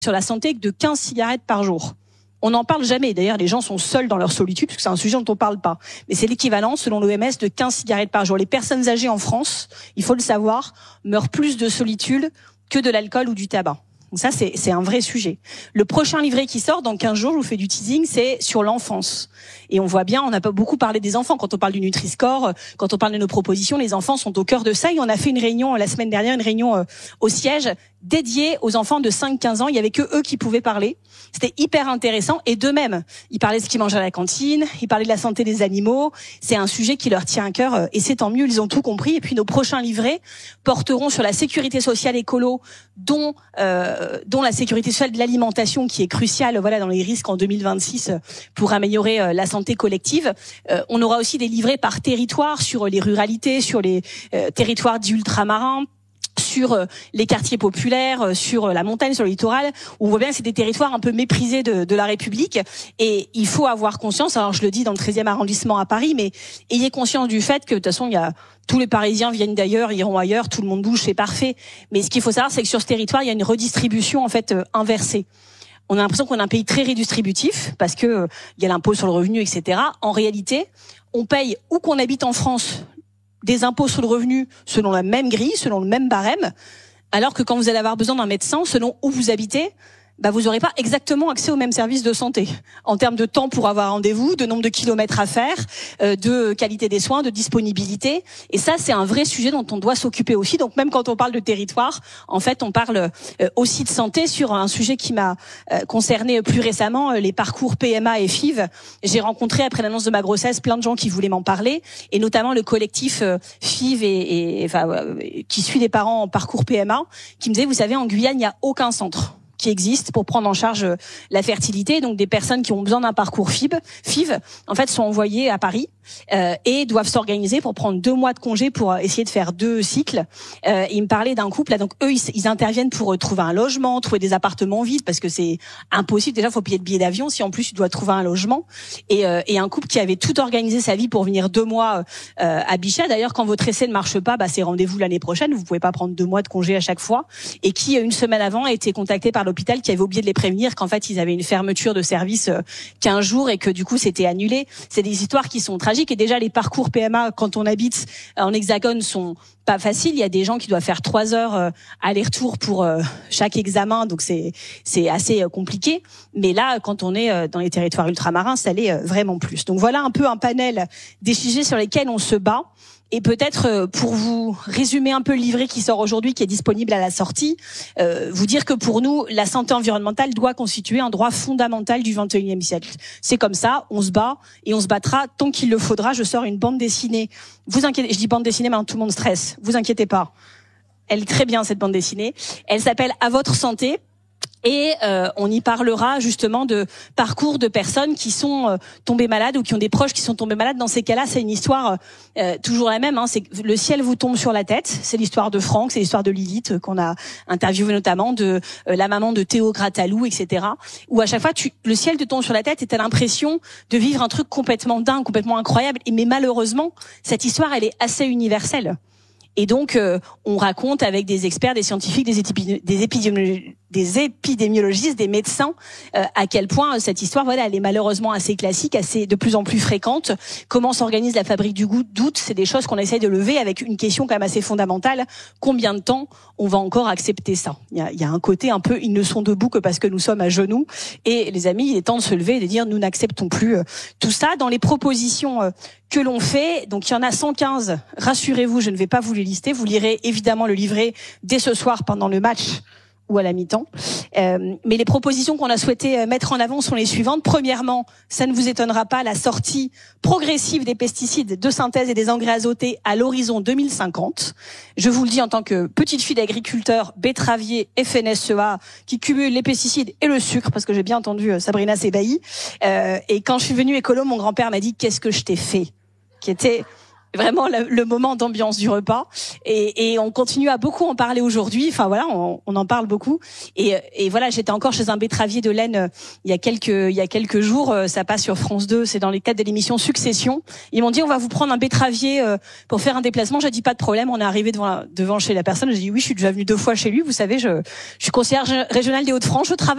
sur la santé que de 15 cigarettes par jour. On n'en parle jamais. D'ailleurs, les gens sont seuls dans leur solitude, parce que c'est un sujet dont on parle pas. Mais c'est l'équivalent, selon l'OMS, de 15 cigarettes par jour. Les personnes âgées en France, il faut le savoir, meurent plus de solitude que de l'alcool ou du tabac. Donc ça, c'est un vrai sujet. Le prochain livret qui sort dans 15 jours, je vous fais du teasing, c'est sur l'enfance. Et on voit bien, on n'a pas beaucoup parlé des enfants. Quand on parle du Nutri-Score, quand on parle de nos propositions, les enfants sont au cœur de ça. Et on a fait une réunion la semaine dernière, une réunion au siège dédiée aux enfants de 5-15 ans. Il y avait que eux qui pouvaient parler. C'était hyper intéressant. Et d'eux-mêmes, ils parlaient de ce qu'ils mangeaient à la cantine, ils parlaient de la santé des animaux. C'est un sujet qui leur tient à cœur et c'est tant mieux, ils ont tout compris. Et puis nos prochains livrets porteront sur la sécurité sociale écolo, dont la sécurité sociale de l'alimentation qui est cruciale, voilà, dans les risques en 2026 pour améliorer la santé collective. On aura aussi des livrets par territoire sur les ruralités, sur les territoires dits ultramarins, sur les quartiers populaires, sur la montagne, sur le littoral, où on voit bien que c'est des territoires un peu méprisés de la République. Et il faut avoir conscience, alors je le dis dans le 13e arrondissement à Paris, mais ayez conscience du fait que de toute façon, tous les Parisiens viennent d'ailleurs, iront ailleurs, tout le monde bouge, c'est parfait. Mais ce qu'il faut savoir, c'est que sur ce territoire, il y a une redistribution en fait inversée. On a l'impression qu'on a un pays très redistributif, parce que il y a l'impôt sur le revenu, etc. En réalité, on paye où qu'on habite en France des impôts sur le revenu selon la même grille, selon le même barème, alors que quand vous allez avoir besoin d'un médecin, selon où vous habitez, vous n'aurez pas exactement accès aux mêmes services de santé. En termes de temps pour avoir rendez-vous, de nombre de kilomètres à faire, de qualité des soins, de disponibilité. Et ça, c'est un vrai sujet dont on doit s'occuper aussi. Donc même quand on parle de territoire, en fait, on parle aussi de santé sur un sujet qui m'a concerné plus récemment, les parcours PMA et FIV. J'ai rencontré, après l'annonce de ma grossesse, plein de gens qui voulaient m'en parler, et notamment le collectif FIV qui suit les parents en parcours PMA, qui me disait, vous savez, en Guyane, il n'y a aucun centre qui existe pour prendre en charge la fertilité. Donc des personnes qui ont besoin d'un parcours FIV, en fait, sont envoyées à Paris et doivent s'organiser pour prendre 2 mois de congé pour essayer de faire 2 cycles. Ils me parlaient d'un couple, là, donc eux, ils interviennent pour trouver un logement, trouver des appartements vides, parce que c'est impossible. Déjà, il faut payer le billet d'avion, si en plus tu dois trouver un logement. Et un couple qui avait tout organisé sa vie pour venir 2 mois à Bichat. D'ailleurs, quand votre essai ne marche pas, c'est rendez-vous l'année prochaine. Vous pouvez pas prendre 2 mois de congé à chaque fois. Et qui, une semaine avant, a été contacté par l'hôpital qui avait oublié de les prévenir qu'en fait, ils avaient une fermeture de service 15 jours et que du coup, c'était annulé. C'est des histoires qui sont tragiques. Et déjà, les parcours PMA, quand on habite en Hexagone, sont pas faciles. Il y a des gens qui doivent faire 3 heures aller-retour pour chaque examen. Donc, c'est assez compliqué. Mais là, quand on est dans les territoires ultramarins, ça l'est vraiment plus. Donc, voilà un peu un panel des sujets sur lesquels on se bat. Et peut-être, pour vous résumer un peu le livret qui sort aujourd'hui, qui est disponible à la sortie, vous dire que pour nous, la santé environnementale doit constituer un droit fondamental du XXIe siècle. C'est comme ça, on se bat et on se battra tant qu'il le faudra. Je sors une bande dessinée. Vous inquiétez, je dis bande dessinée, maintenant tout le monde stresse. Vous inquiétez pas. Elle est très bien, cette bande dessinée. Elle s'appelle À votre santé. Et on y parlera justement de parcours de personnes qui sont tombées malades ou qui ont des proches qui sont tombés malades. Dans ces cas-là, c'est une histoire toujours la même. C'est que le ciel vous tombe sur la tête. C'est l'histoire de Franck, c'est l'histoire de Lilith qu'on a interviewé notamment, de la maman de Théo Gratalou, etc. Où à chaque fois, le ciel te tombe sur la tête et t'as l'impression de vivre un truc complètement dingue, complètement incroyable. Mais malheureusement, cette histoire, elle est assez universelle. Et donc, on raconte avec des experts, des scientifiques, des épidémiologistes, des médecins, à quel point cette histoire, voilà, elle est malheureusement assez classique, assez de plus en plus fréquente. Comment s'organise la fabrique du doute? C'est des choses qu'on essaye de lever avec une question quand même assez fondamentale. Combien de temps on va encore accepter ça? Il y a un côté un peu, ils ne sont debout que parce que nous sommes à genoux. Et les amis, il est temps de se lever et de dire, nous n'acceptons plus tout ça. Dans les propositions que l'on fait, donc il y en a 115, rassurez-vous, je ne vais pas vous les lister. Vous lirez évidemment le livret dès ce soir pendant le match ou à la mi-temps. Mais les propositions qu'on a souhaité mettre en avant sont les suivantes. Premièrement, ça ne vous étonnera pas, la sortie progressive des pesticides de synthèse et des engrais azotés à l'horizon 2050. Je vous le dis en tant que petite fille d'agriculteur, betteravier, FNSEA, qui cumule les pesticides et le sucre, parce que j'ai bien entendu Sabrina Sebailly. Et quand je suis venue écolo, mon grand-père m'a dit « Qu'est-ce que je t'ai fait ?» qui était vraiment le moment d'ambiance du repas. Et on continue à beaucoup en parler aujourd'hui. Enfin voilà, on en parle beaucoup. Et voilà, j'étais encore chez un betteravier de l'Aisne il y a quelques jours. Ça passe sur France 2. C'est dans le cadre de l'émission Succession. Ils m'ont dit on va vous prendre un betteravier pour faire un déplacement. J'ai dit pas de problème. On est arrivé devant chez la personne. J'ai dit oui, je suis déjà venue 2 fois chez lui. Vous savez, je suis conseillère régionale des Hauts-de-France. Je travaille